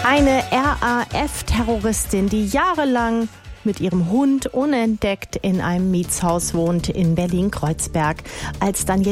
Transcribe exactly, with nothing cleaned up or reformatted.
Eine R A F-Terroristin, die jahrelang mit ihrem Hund unentdeckt in einem Mietshaus wohnt in Berlin-Kreuzberg. Als Daniela